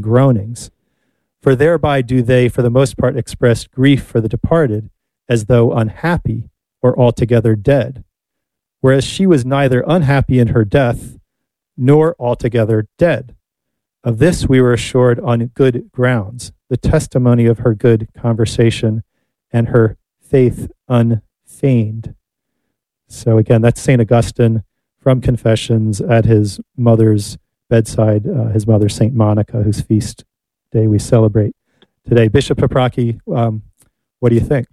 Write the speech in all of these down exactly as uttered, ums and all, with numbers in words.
groanings. For thereby do they, for the most part, express grief for the departed, as though unhappy or altogether dead. Whereas she was neither unhappy in her death, nor altogether dead. Of this we were assured on good grounds, the testimony of her good conversation and her faith unfeigned. So again, that's Saint Augustine from Confessions at his mother's bedside, uh, his mother, Saint Monica, whose feast day we celebrate today. Bishop Paprocki, um, what do you think?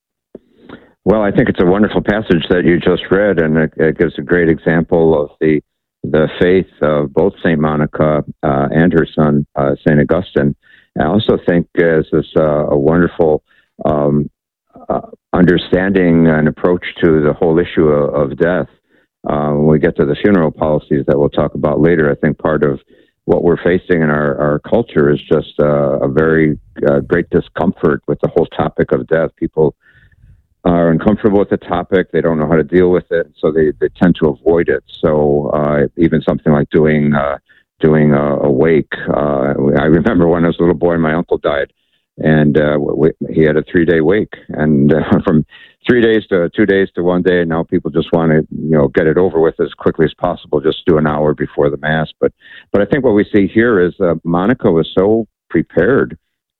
Well, I think it's a wonderful passage that you just read, and it, it gives a great example of the the faith of both Saint Monica uh, and her son, uh, Saint Augustine. I also think as this uh, a wonderful um, uh, understanding and approach to the whole issue of, of death. Uh, when we get to the funeral policies that we'll talk about later, I think part of what we're facing in our, our culture is just uh, a very uh, great discomfort with the whole topic of death. People are uncomfortable with the topic. They don't know how to deal with it, so they, they tend to avoid it. So uh, even something like doing uh, doing a, a wake. Uh, I remember when I was a little boy, my uncle died, and uh, we, he had a three-day wake. And uh, from three days to two days to one day, now people just want to you know get it over with as quickly as possible. Just do an hour before the mass. But but I think what we see here is uh, Monica was so prepared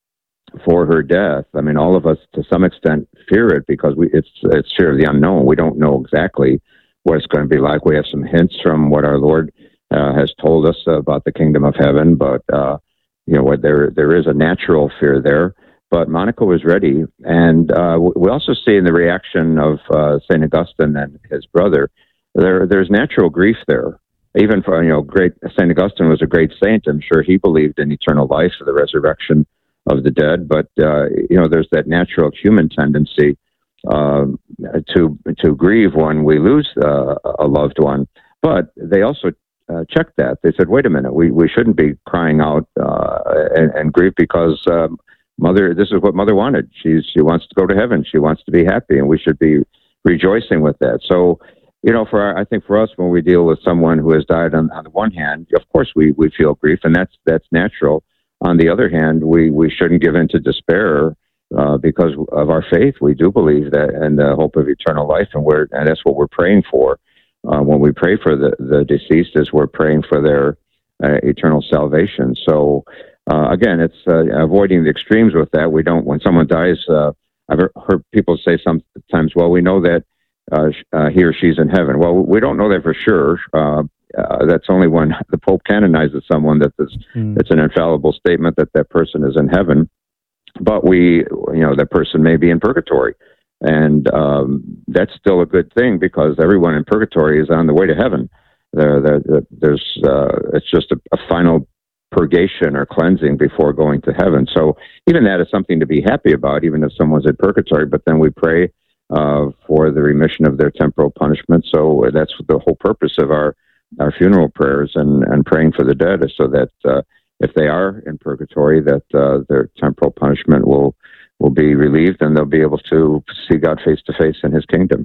for her death. I mean, all of us, to some extent, fear it because we, it's it's fear of the unknown. We don't know exactly what it's going to be like. We have some hints from what our Lord uh, has told us about the kingdom of heaven, but uh, you know, there there is a natural fear there. But Monica was ready, and uh, we also see in the reaction of uh, Saint Augustine and his brother, there there's natural grief there. Even for you know, great Saint Augustine was a great saint. I'm sure he believed in eternal life, the resurrection of the dead, but uh, you know, there's that natural human tendency uh, to to grieve when we lose uh, a loved one. But they also uh, checked that. They said, "Wait a minute, we, we shouldn't be crying out uh, and, and grieve because um, mother. This is what mother wanted. She's she wants to go to heaven. She wants to be happy, and we should be rejoicing with that." So, you know, for our, I think for us, when we deal with someone who has died, on, on the one hand, of course we we feel grief, and that's that's natural. On the other hand, we, we shouldn't give in to despair uh, because of our faith. We do believe that and the hope of eternal life, and we're and that's what we're praying for. Uh, when we pray for the, the deceased, is we're praying for their uh, eternal salvation. So uh, again, it's uh, avoiding the extremes with that. We don't. When someone dies, uh, I've heard people say sometimes, "Well, we know that uh, uh, he or she's in heaven." Well, we don't know that for sure. Uh, Uh, that's only when the Pope canonizes someone that this, mm. it's an infallible statement that that person is in heaven. But we, you know, that person may be in purgatory. And um, that's still a good thing because everyone in purgatory is on the way to heaven. There, there, there's, uh, it's just a, a final purgation or cleansing before going to heaven. So even that is something to be happy about, even if someone's in purgatory. But then we pray uh, for the remission of their temporal punishment. So that's the whole purpose of our our funeral prayers and, and praying for the dead is so that uh, if they are in purgatory, that uh, their temporal punishment will will be relieved and they'll be able to see God face to face in his kingdom.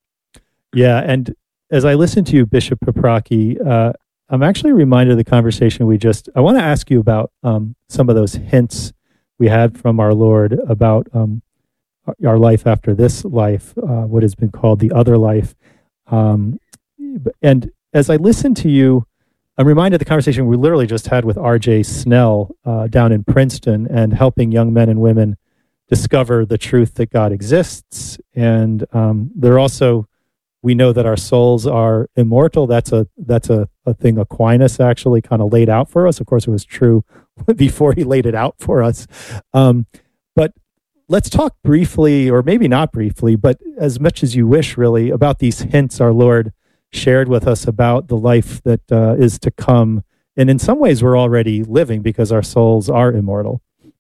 Yeah, and as I listen to you, Bishop Paprocki, uh, I'm actually reminded of the conversation we just, I want to ask you about um, some of those hints we had from our Lord about um, our life after this life, uh, what has been called the other life. Um, and as I listen to you, I'm reminded of the conversation we literally just had with R J Snell uh, down in Princeton and helping young men and women discover the truth that God exists. And um, they're also, we know that our souls are immortal. That's a that's a, a thing Aquinas actually kind of laid out for us. Of course, it was true before he laid it out for us. Um, but let's talk briefly, or maybe not briefly, but as much as you wish, really, about these hints our Lord shared with us about the life that uh, is to come. And in some ways, we're already living because our souls are immortal.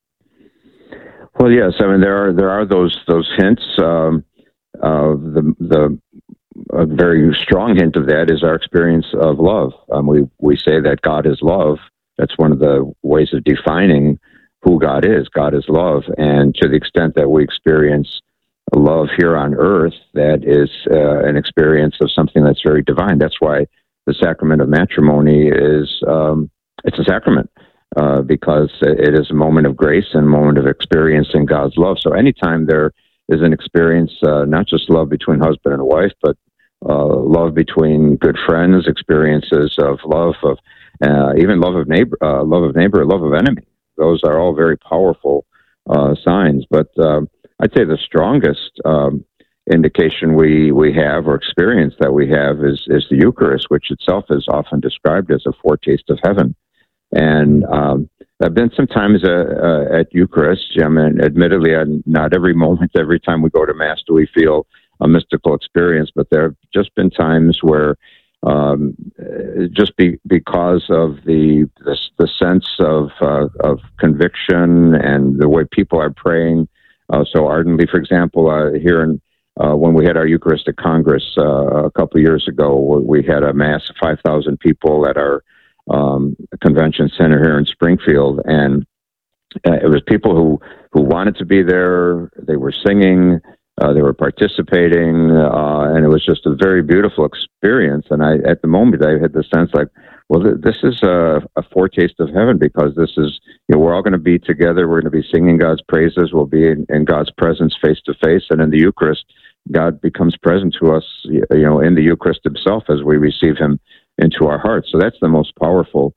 Well, yes. I mean, there are there are those those hints. Um, uh, the the a very strong hint of that is our experience of love. Um, we we say that God is love. That's one of the ways of defining who God is. God is love, and to the extent that we experience love here on earth, that is uh, an experience of something that's very divine. That's why the sacrament of matrimony is um, it's a sacrament. uh, because it is a moment of grace and a moment of experiencing God's love. So anytime there is an experience, uh, not just love between husband and wife, but uh, love between good friends, experiences of love, of uh, even love of neighbor, uh, love of neighbor, love of enemy. Those are all very powerful uh, signs. But uh, I'd say the strongest um, indication we, we have or experience that we have is, is the Eucharist, which itself is often described as a foretaste of heaven. And um, I've been sometimes uh, uh, at Eucharist. I mean, admittedly, uh, not every moment, every time we go to Mass do we feel a mystical experience, but there have just been times where um, just be, because of the the, the sense of uh, of conviction and the way people are praying uh, so ardently. For example, uh, here in uh, when we had our Eucharistic Congress uh, a couple of years ago, we had a Mass of five thousand people at our um, convention center here in Springfield, and uh, it was people who, who wanted to be there. They were singing. Uh, they were participating, uh, and it was just a very beautiful experience. And I, at the moment, I had the sense like, well, th- this is a, a foretaste of heaven, because this is, you know, we're all going to be together. We're going to be singing God's praises. We'll be in, in God's presence face to face. And in the Eucharist, God becomes present to us, you know, in the Eucharist himself as we receive him into our hearts. So that's the most powerful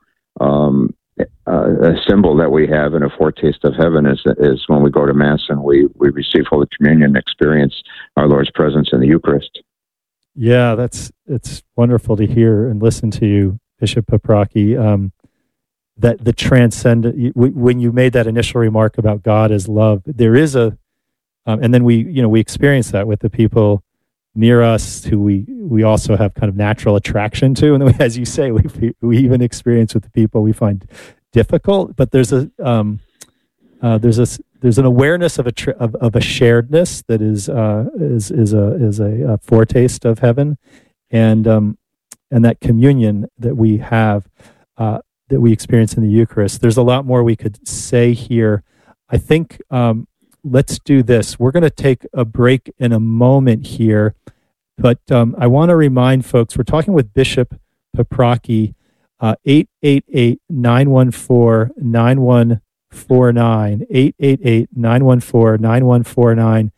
um Uh, a symbol that we have in a foretaste of heaven is is when we go to Mass and we, we receive Holy Communion and experience our Lord's presence in the Eucharist. Yeah, that's it's wonderful to hear and listen to you, Bishop Paprocki. Um, that the transcendent, when you made that initial remark about God as love, there is a, um, and then we you know we experience that with the people near us who we we also have kind of natural attraction to, and then we, as you say, we we even experience with the people we find difficult. But there's a um, uh, there's a there's an awareness of a tr- of, of a sharedness that is uh, is is a is a, a foretaste of heaven, and um, and that communion that we have uh, that we experience in the Eucharist. There's a lot more we could say here. I think. Um, Let's do this. We're going to take a break in a moment here, but um, I want to remind folks, we're talking with Bishop Paprocki, uh, eight eight eight, nine one four, nine one four nine, eight eight eight, nine one four, nine one four nine.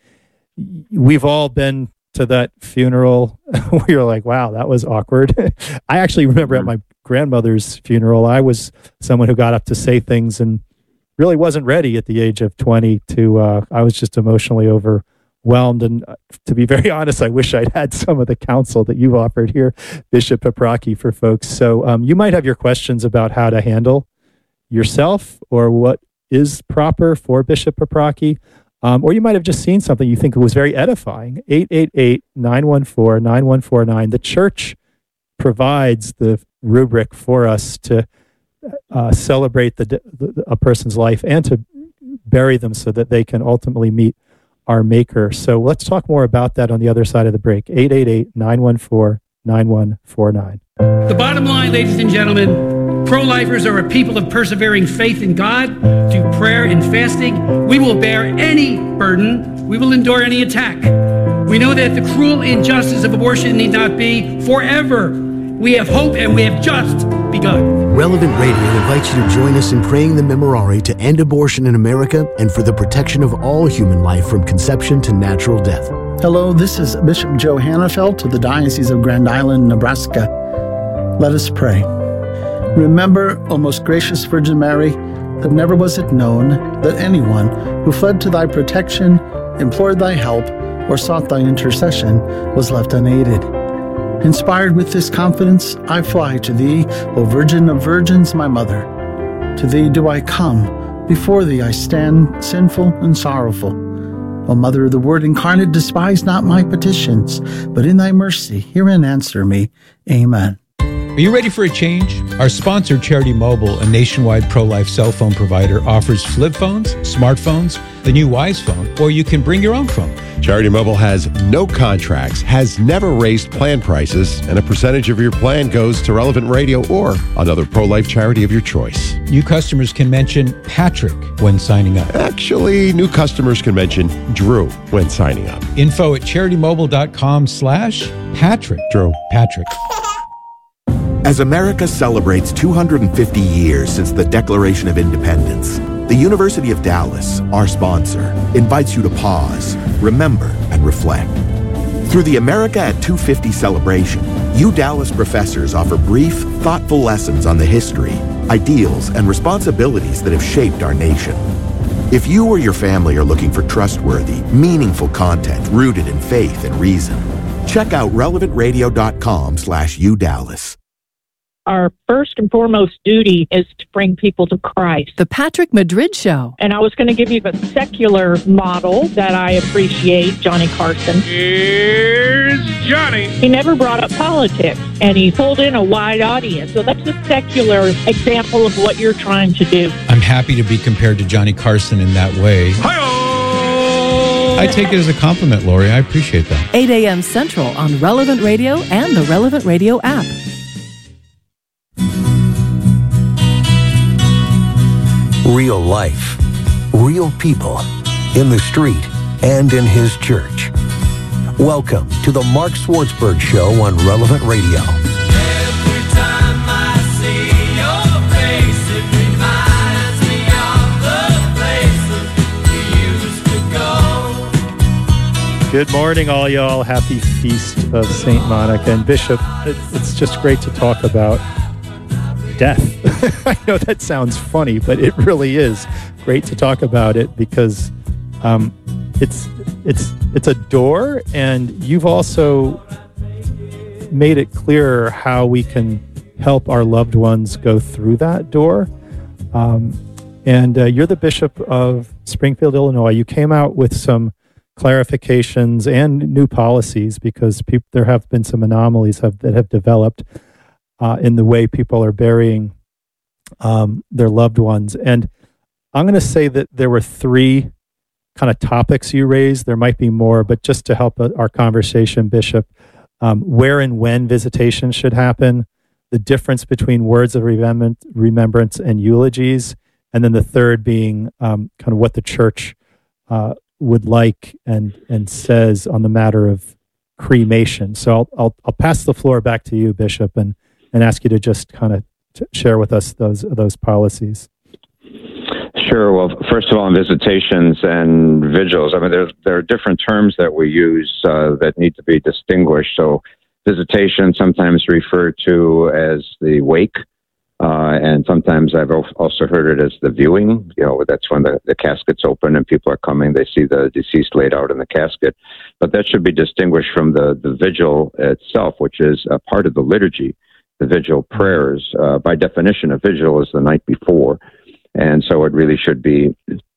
We've all been to that funeral. We were like, wow, that was awkward. I actually remember at my grandmother's funeral, I was someone who got up to say things and really wasn't ready at the age of twenty to, uh, I was just emotionally overwhelmed. And uh, to be very honest, I wish I'd had some of the counsel that you've offered here, Bishop Paprocki, for folks. So um, you might have your questions about how to handle yourself or what is proper for Bishop Paprocki. Um, or you might have just seen something you think was very edifying. eight eight eight, nine one four, nine one four nine. The church provides the rubric for us to Uh, celebrate the, the a person's life and to bury them so that they can ultimately meet our Maker. So let's talk more about that on the other side of the break. eight eight eight, nine one four, nine one four nine. The bottom line, ladies and gentlemen, pro-lifers are a people of persevering faith in God. Through prayer and fasting, we will bear any burden. We will endure any attack. We know that the cruel injustice of abortion need not be forever. We have hope, and we have just begun. Relevant Radio invites you to join us in praying the Memorare to end abortion in America and for the protection of all human life from conception to natural death. Hello, this is Bishop Joe Hannafelt of the Diocese of Grand Island, Nebraska. Let us pray. Remember, O most gracious Virgin Mary, that never was it known that anyone who fled to thy protection, implored thy help, or sought thy intercession was left unaided. Inspired with this confidence, I fly to thee, O Virgin of Virgins, my mother. To thee do I come, before thee I stand, sinful and sorrowful. O Mother of the Word incarnate, despise not my petitions, but in thy mercy hear and answer me. Amen. Are you ready for a change? Our sponsor, Charity Mobile, a nationwide pro-life cell phone provider, offers flip phones, smartphones, the new Wise phone, or you can bring your own phone. Charity Mobile has no contracts, has never raised plan prices, and a percentage of your plan goes to Relevant Radio or another pro-life charity of your choice. New customers can mention Patrick when signing up. Actually, new customers can mention Drew when signing up. Info at charity mobile dot com slash Patrick. Drew. Patrick. As America celebrates two hundred fifty years since the Declaration of Independence, the University of Dallas, our sponsor, invites you to pause, remember, and reflect. Through the America at two fifty celebration, U Dallas professors offer brief, thoughtful lessons on the history, ideals, and responsibilities that have shaped our nation. If you or your family are looking for trustworthy, meaningful content rooted in faith and reason, check out relevant radio dot com slash U Dallas. Our first and foremost duty is to bring people to Christ. The Patrick Madrid Show. And I was going to give you a secular model that I appreciate, Johnny Carson. Here's Johnny. He never brought up politics, and he pulled in a wide audience. So that's a secular example of what you're trying to do. I'm happy to be compared to Johnny Carson in that way. Hi-oh! I take it as a compliment, Lori. I appreciate that. eight a.m. Central on Relevant Radio and the Relevant Radio app. Real life, real people, in the street and in his church. Welcome to the Mark Swartzberg Show on Relevant Radio. Every time I see your face, it reminds me of the places we used to go. Good morning, all y'all. Happy Feast of Saint Monica. And Bishop, it, it's just great to talk about death. I know that sounds funny, but it really is great to talk about it because um, it's it's it's a door, and you've also made it clearer how we can help our loved ones go through that door. Um, and uh, you're the Bishop of Springfield, Illinois. You came out with some clarifications and new policies because pe- there have been some anomalies have, that have developed Uh, in the way people are burying um, their loved ones. And I'm going to say that there were three kind of topics you raised. There might be more, but just to help our conversation, Bishop, um, where and when visitation should happen, the difference between words of remembrance, remembrance and eulogies, and then the third being um, kind of what the church uh, would like and and says on the matter of cremation. So I'll I'll, I'll pass the floor back to you, Bishop, and and ask you to just kind of t- share with us those those policies. Sure. Well, first of all, on visitations and vigils, I mean, there's, there are different terms that we use uh, that need to be distinguished. So visitation sometimes referred to as the wake, uh, and sometimes I've also heard it as the viewing. You know, that's when the, the casket's open and people are coming, they see the deceased laid out in the casket. But that should be distinguished from the, the vigil itself, which is a part of the liturgy. The vigil prayers, uh, by definition, a vigil is the night before, and so it really should be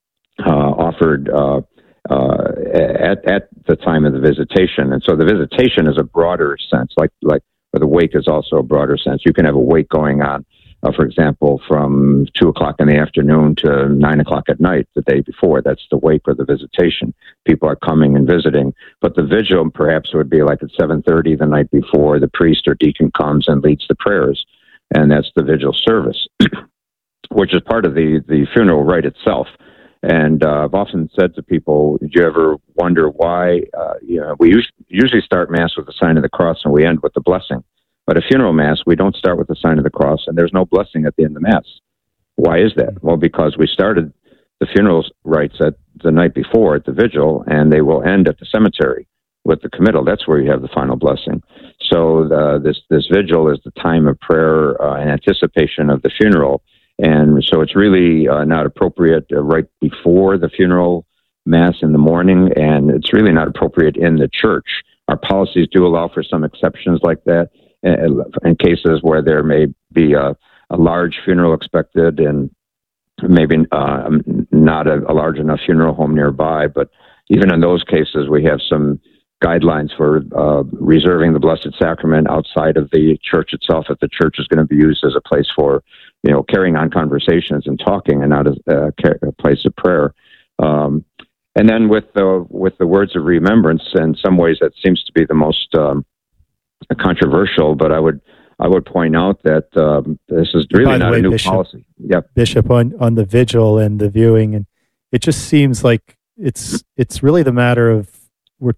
uh, offered uh, uh, at at the time of the visitation. And so the visitation is a broader sense, like like or the wake is also a broader sense. You can have a wake going on, uh, for example, from two o'clock in the afternoon to nine o'clock at night the day before. That's the wake or the visitation. People are coming and visiting. But the vigil perhaps would be like at seven thirty the night before, the priest or deacon comes and leads the prayers. And that's the vigil service, which is part of the, the funeral rite itself. And uh, I've often said to people, did you ever wonder why, uh, you know, we us- usually start Mass with the sign of the cross and we end with the blessing. But a funeral Mass, we don't start with the sign of the cross and there's no blessing at the end of the Mass. Why is that? Well, because we started the funeral rites at the night before at the vigil, and they will end at the cemetery with the committal. That's where you have the final blessing. So uh, this this vigil is the time of prayer uh, in anticipation of the funeral. And so it's really uh, not appropriate uh, right before the funeral Mass in the morning, and it's really not appropriate in the church. Our policies do allow for some exceptions like that uh, in cases where there may be a, a large funeral expected and maybe uh, not a, a large enough funeral home nearby. But even in those cases, we have some guidelines for uh, reserving the Blessed Sacrament outside of the church itself, if the church is going to be used as a place for, you know, carrying on conversations and talking, and not as a, a place of prayer. Um, and then with the with the words of remembrance, in some ways that seems to be the most um, controversial. But I would I would point out that um, this is really not way, a new Bishop, policy. Yep. Bishop, on on the vigil and the viewing, and it just seems like it's it's really the matter of we're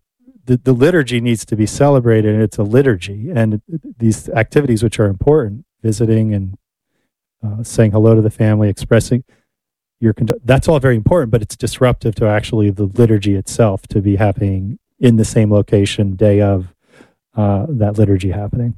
the, the liturgy needs to be celebrated, and it's a liturgy. And these activities, which are important, visiting and uh, saying hello to the family, expressing your con- that's all very important, but it's disruptive to actually the liturgy itself to be happening in the same location day of uh, that liturgy happening.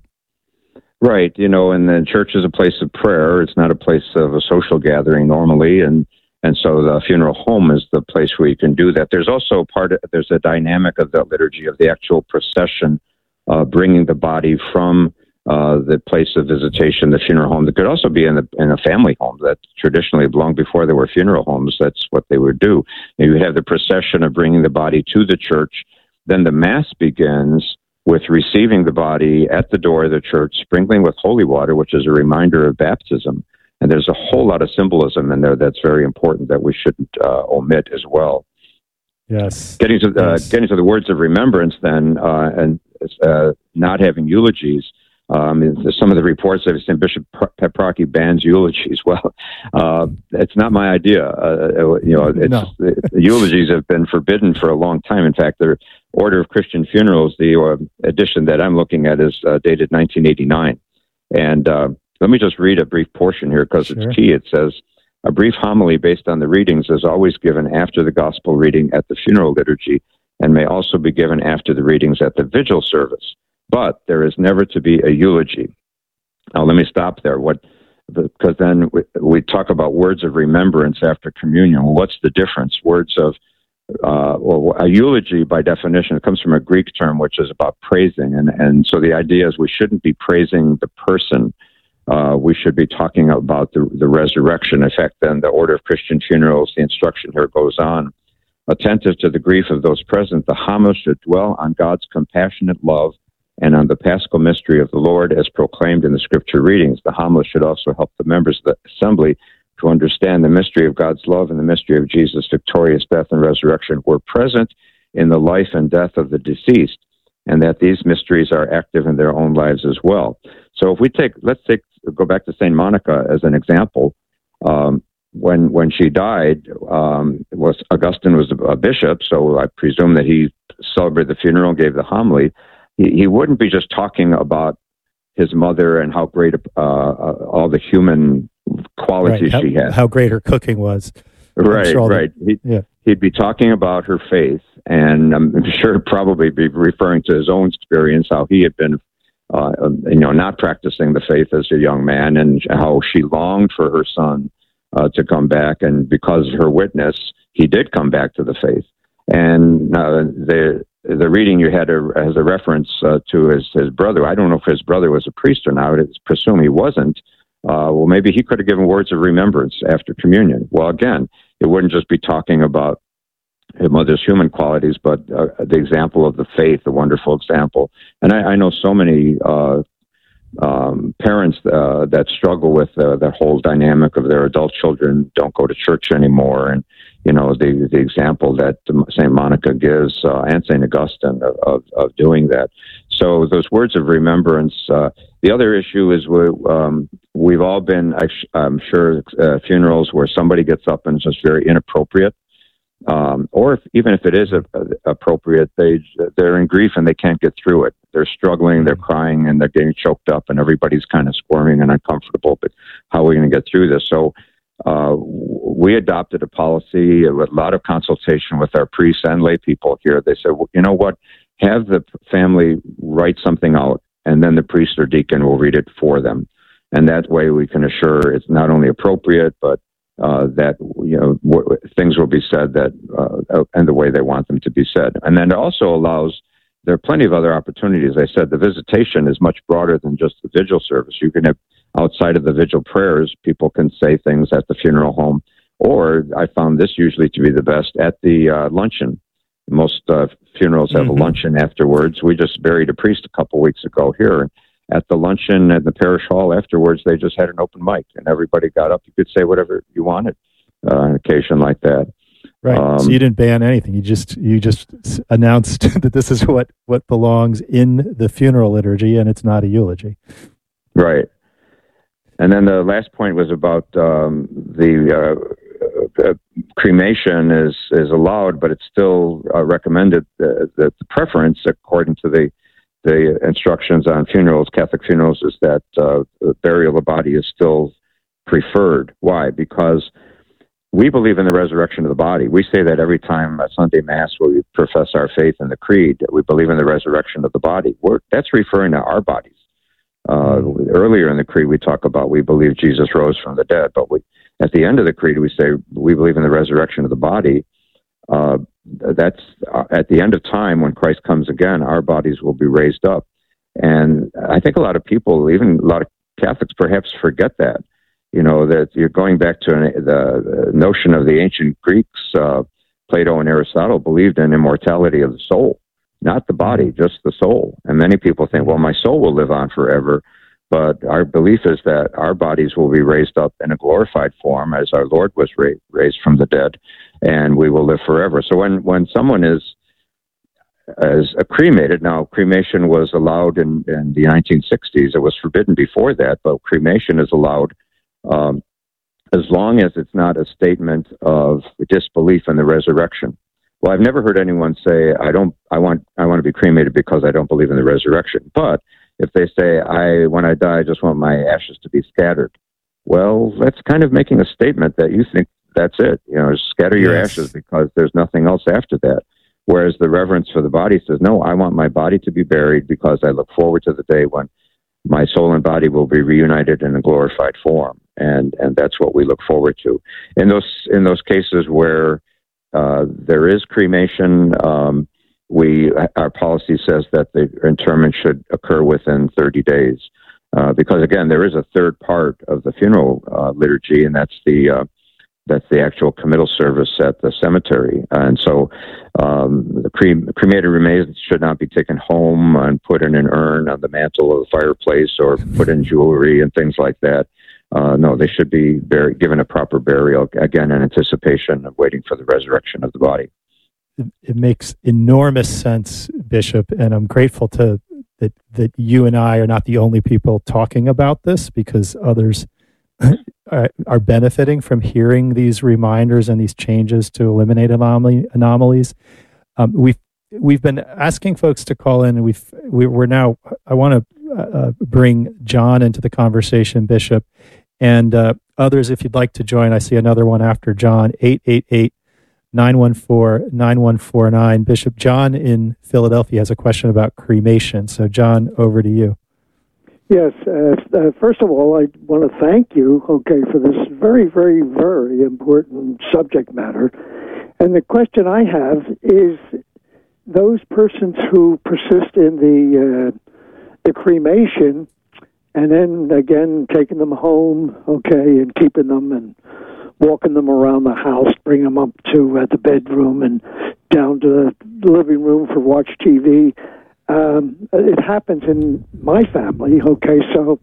Right. You know, and the church is a place of prayer. It's not a place of a social gathering normally. And, and so the funeral home is the place where you can do that. There's also part of, there's a dynamic of the liturgy of the actual procession, uh, bringing the body from uh, the place of visitation, the funeral home. That could also be in, the, in a family home that traditionally, long before there were funeral homes, that's what they would do. And you would have the procession of bringing the body to the church. Then the Mass begins with receiving the body at the door of the church, sprinkling with holy water, which is a reminder of baptism. And there's a whole lot of symbolism in there that's very important that we shouldn't uh, omit as well. Yes. Getting to uh, yes. getting to the words of remembrance, then, uh, and uh, not having eulogies. Um, some of the reports I've seen, Bishop Paprocki bans eulogies. Well, uh, it's not my idea. Uh, you know, it's, no. the, the eulogies have been forbidden for a long time. In fact, the Order of Christian Funerals, the uh, edition that I'm looking at, is uh, dated nineteen eighty-nine. And uh, let me just read a brief portion here because sure. it's key. It says, a brief homily based on the readings is always given after the gospel reading at the funeral liturgy and may also be given after the readings at the vigil service. But there is never to be a eulogy. Now, let me stop there. What, because then we, we talk about words of remembrance after communion. Well, what's the difference? Words of, uh, well, a eulogy, by definition, it comes from a Greek term, which is about praising. And, and so the idea is we shouldn't be praising the person. Uh, we should be talking about the, the resurrection. In fact, then the Order of Christian Funerals, the instruction here goes on. Attentive to the grief of those present, the homage should dwell on God's compassionate love and on the paschal mystery of the Lord as proclaimed in the scripture readings. The homily should also help the members of the assembly to understand the mystery of God's love and the mystery of Jesus' victorious death and resurrection were present in the life and death of the deceased, and that these mysteries are active in their own lives as well. So if we take, let's take, go back to Saint Monica as an example. Um, when when she died, um, was Augustine was a bishop, so I presume that he celebrated the funeral and gave the homily. He, he wouldn't be just talking about his mother and how great uh, all the human qualities right. how, she had. How great her cooking was. Right, sure right. The, he, yeah. He'd be talking about her faith, and I'm sure probably be referring to his own experience, how he had been, uh, you know, not practicing the faith as a young man, and how she longed for her son uh, to come back, and because of her witness, he did come back to the faith. And uh, the the reading you had a, as a reference uh, to his, his brother. I don't know if his brother was a priest or not. I would presume he wasn't. Uh, well, maybe he could have given words of remembrance after communion. Well, again, it wouldn't just be talking about his mother's human qualities, but uh, the example of the faith, a wonderful example. And I, I know so many uh, um, parents uh, that struggle with uh, the whole dynamic of their adult children don't go to church anymore. And, you know, the, the example that Saint Monica gives uh, and Saint Augustine of, of, of doing that. So those words of remembrance. Uh, the other issue is we, um, we've all been, I'm sure, uh, funerals where somebody gets up and it's just very inappropriate. Um, or if, even if it is a, a, appropriate, they, they're in grief and they can't get through it. They're struggling, they're crying, and they're getting choked up, and everybody's kind of squirming and uncomfortable. But how are we going to get through this? So uh, we adopted a policy with a lot of consultation with our priests and lay people here. They said, well, you know what? Have the family write something out, and then the priest or deacon will read it for them. And that way we can assure it's not only appropriate, but uh, that, you know, w- things will be said that uh, and the way they want them to be said. And then it also allows, there are plenty of other opportunities. I said the visitation is much broader than just the vigil service. You can have, outside of the vigil prayers, people can say things at the funeral home, or I found this usually to be the best, at the uh, luncheon. Most uh, funerals have mm-hmm. a luncheon afterwards. We just buried a priest a couple weeks ago here. At the luncheon at the parish hall afterwards, they just had an open mic, and everybody got up. You could say whatever you wanted uh, on an occasion like that. Right. Um, so you didn't ban anything. You just you just announced that this is what, what belongs in the funeral liturgy, and it's not a eulogy. Right. And then the last point was about um, the uh, uh, cremation is is allowed, but it's still uh, recommended. Uh, that the preference, according to the the instructions on funerals, Catholic funerals, is that uh, the burial of the body is still preferred. Why? Because we believe in the resurrection of the body. We say that every time at Sunday Mass where we profess our faith in the creed, we believe in the resurrection of the body. We're, that's referring to our bodies. Uh, earlier in the creed, we talk about we believe Jesus rose from the dead, but we, at the end of the creed, we say we believe in the resurrection of the body. Uh, that's uh, at the end of time when Christ comes again, our bodies will be raised up. And I think a lot of people, even a lot of Catholics, perhaps forget that. You know, that you're going back to an, the notion of the ancient Greeks. Uh, Plato and Aristotle believed in immortality of the soul, not the body, just the soul. And many people think, well, my soul will live on forever. But our belief is that our bodies will be raised up in a glorified form as our Lord was ra- raised from the dead, and we will live forever. So when, when someone is as uh, cremated, now cremation was allowed in, in the nineteen sixties. It was forbidden before that, but cremation is allowed um, as long as it's not a statement of disbelief in the resurrection. Well, I've never heard anyone say, I don't, I want, I want to be cremated because I don't believe in the resurrection. But if they say, I, when I die, I just want my ashes to be scattered. Well, that's kind of making a statement that you think that's it. You know, scatter your Yes. ashes because there's nothing else after that. Whereas the reverence for the body says, no, I want my body to be buried because I look forward to the day when my soul and body will be reunited in a glorified form. And, and that's what we look forward to. In those, in those cases where uh, there is cremation, um, we, our policy says that the interment should occur within thirty days. Uh, because again, there is a third part of the funeral uh, liturgy, and that's the, uh, that's the actual committal service at the cemetery. And so um, the cre- cremated remains should not be taken home and put in an urn on the mantle of the fireplace or put in jewelry and things like that. Uh, no, they should be bur- given a proper burial, again, in anticipation of waiting for the resurrection of the body. It, it makes enormous sense, Bishop, and I'm grateful to that that you and I are not the only people talking about this, because others are, are benefiting from hearing these reminders and these changes to eliminate anomaly, anomalies. Um, we've we've been asking folks to call in, and we've we, we're now. I want to uh, bring John into the conversation, Bishop, and uh, others if you'd like to join. I see another one after John. eight eight eight, nine one four, nine one four nine. Bishop John in Philadelphia has a question about cremation. So, John, over to you. Yes. Uh, uh, first of all, I want to thank you, okay, for this very, very, very important subject matter. And the question I have is those persons who persist in the uh, the cremation and then, again, taking them home, okay, and keeping them and walking them around the house, bring them up to uh, the bedroom and down to the living room for watch T V. Um, it happens in my family, okay, so,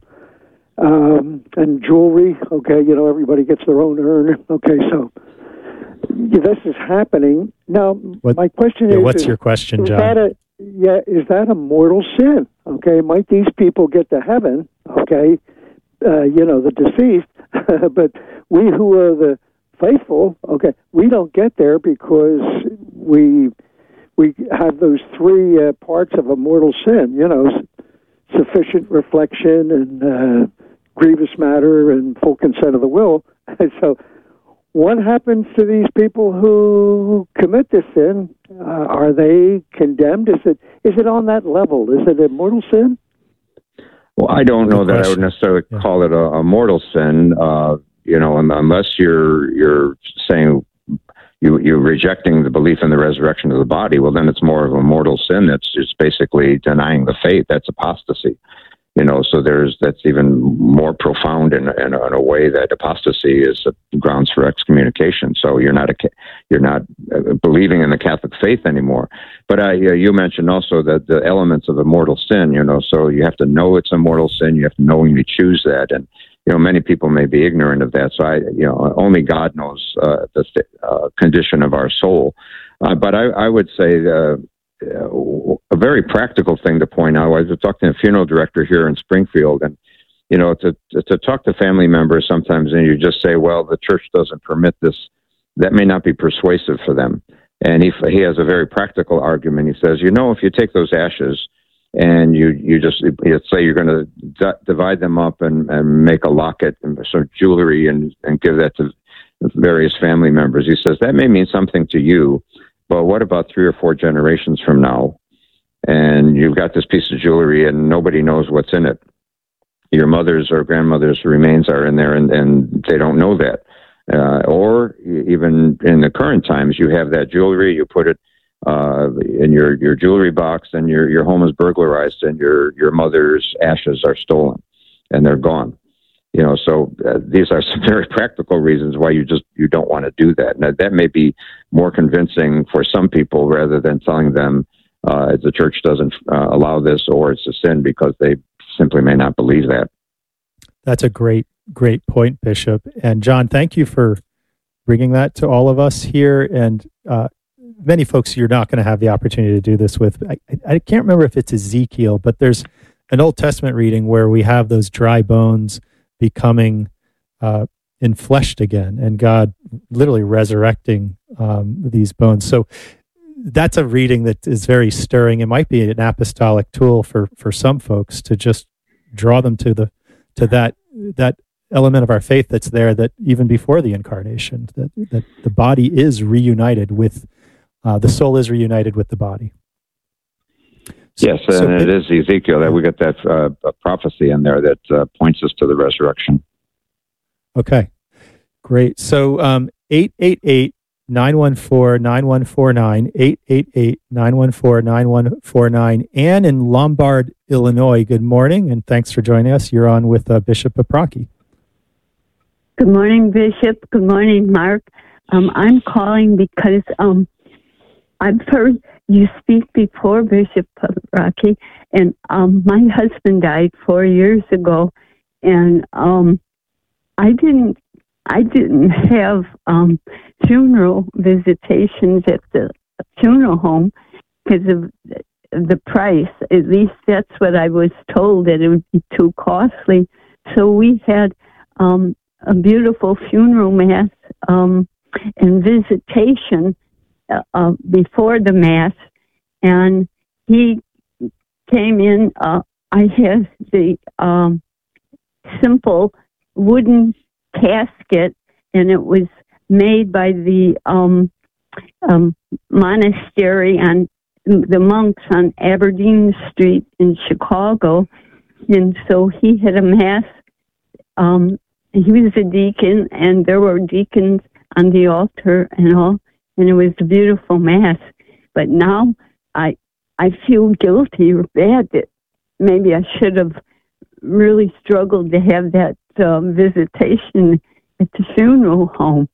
um, and jewelry, okay, you know, everybody gets their own urn, okay, so yeah, this is happening. Now, what, my question yeah, is... What's is, your question, is John? That a, yeah, is that a mortal sin, okay? Might these people get to heaven, okay, uh, you know, the deceased, but we who are the faithful, okay, we don't get there because we... we have those three uh, parts of a mortal sin, you know, sufficient reflection and uh, grievous matter and full consent of the will. And so what happens to these people who commit this sin? Uh, are they condemned? Is it is it on that level? Is it a mortal sin? Well, I don't know that I would necessarily Yeah. call it a, a mortal sin, uh, you know, unless you're you're saying you, you're rejecting the belief in the resurrection of the body. Well, then it's more of a mortal sin. That's just basically denying the faith. That's apostasy. You know, so there's that's even more profound in, in, in a way that apostasy is a grounds for excommunication. So you're not a, you're not believing in the Catholic faith anymore. But uh, you mentioned also that the elements of a mortal sin. You know, so you have to know it's a mortal sin. You have to knowingly choose that, and you know, many people may be ignorant of that. So I, you know, only God knows uh, the uh, condition of our soul. Uh, but I, I would say. Uh, Uh, a very practical thing to point out. I was talking to a funeral director here in Springfield, and you know, to to talk to family members sometimes, and you just say, "Well, the church doesn't permit this that may not be persuasive for them. And he he has a very practical argument. He says, you know, if you take those ashes and you you just you say you're going to d- divide them up and, and make a locket and some jewelry and, and give that to various family members, he says that may mean something to you, but what about three or four generations from now? And you've got this piece of jewelry and nobody knows what's in it. Your mother's or grandmother's remains are in there and, and they don't know that. Uh, or even in the current times, you have that jewelry, you put it uh, in your, your jewelry box and your, your home is burglarized and your, your mother's ashes are stolen and they're gone. You know, so uh, these are some very practical reasons why you just, you don't want to do that. Now, that may be more convincing for some people rather than telling them uh, the church doesn't uh, allow this or it's a sin, because they simply may not believe that. That's a great, great point, Bishop. And John, thank you for bringing that to all of us here. And uh, many folks you're not going to have the opportunity to do this with. I, I can't remember if it's Ezekiel, but there's an Old Testament reading where we have those dry bones becoming uh, enfleshed again, and God literally resurrecting um, these bones. So that's a reading that is very stirring. It might be an apostolic tool for for some folks to just draw them to the to that that element of our faith that's there, that even before the incarnation, that that the body is reunited with uh, the soul is reunited with the body. So, yes, and so it, it is Ezekiel that we get that uh, prophecy in there that uh, points us to the resurrection. Okay, great. So um, eight eight eight, nine one four, nine one four nine, eight eight eight, nine one four, nine one four nine. Anne in Lombard, Illinois, good morning, and thanks for joining us. You're on with uh, Bishop Paprocki. Good morning, Bishop. Good morning, Mark. Um, I'm calling because um, I've heard you speak before, Bishop Paprocki, and um, my husband died four years ago, and um, I didn't, I didn't have um, funeral visitations at the funeral home because of the price. At least that's what I was told, that it would be too costly. So we had um, a beautiful funeral mass um, and visitation Uh, uh, before the mass, and he came in. Uh, I had the um, simple wooden casket, and it was made by the um, um, monastery on the monks on Aberdeen Street in Chicago. And so he had a mass. Um, he was a deacon, and there were deacons on the altar and all. And it was a beautiful mass. But now I I feel guilty or bad that maybe I should have really struggled to have that um, visitation at the funeral home.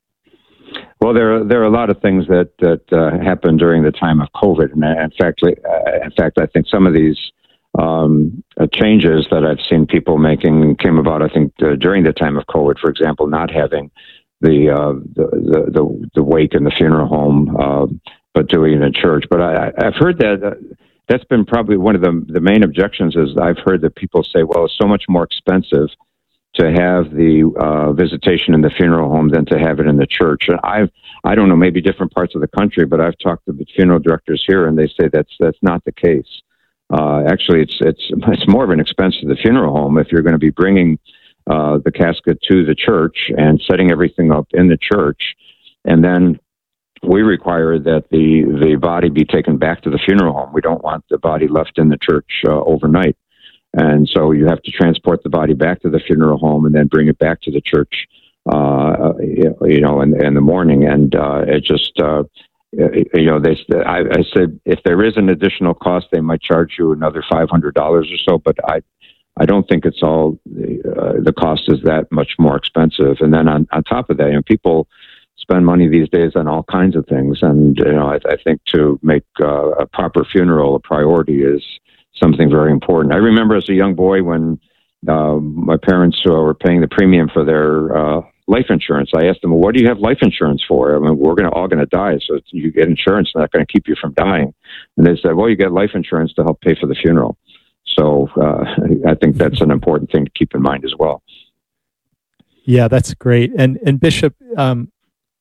Well, there are, there are a lot of things that that uh, happened during the time of COVID, and in fact, uh, in fact, I think some of these um, uh, changes that I've seen people making came about, I think, uh, during the time of COVID. For example, not having the, uh, the, the, the, the wake in the funeral home, uh, but doing it in church. But I, I've heard that uh, that's been probably one of the, the main objections is I've heard that people say, well, it's so much more expensive to have the uh, visitation in the funeral home than to have it in the church. And I've, I don't know, maybe different parts of the country, but I've talked to the funeral directors here, and they say that's that's not the case. Uh, actually, it's it's it's more of an expense to the funeral home if you're going to be bringing Uh, the casket to the church and setting everything up in the church. And then we require that the, the body be taken back to the funeral home. We don't want the body left in the church uh, overnight. And so you have to transport the body back to the funeral home and then bring it back to the church, uh, you know, in, in the morning. And uh, it just, uh, you know, they, I, I said, if there is an additional cost, they might charge you another five hundred dollars or so, but I, I don't think it's all the, uh, the cost is that much more expensive. And then on, on top of that, you know, people spend money these days on all kinds of things. And, you know, I, I think to make uh, a proper funeral a priority is something very important. I remember as a young boy when uh, my parents uh, were paying the premium for their uh, life insurance. I asked them, well, what do you have life insurance for? I mean, we're gonna, all going to die. So you get insurance, not going to keep you from dying. And they said, well, you get life insurance to help pay for the funeral. So uh, I think that's an important thing to keep in mind as well. Yeah, that's great. And and Bishop, um,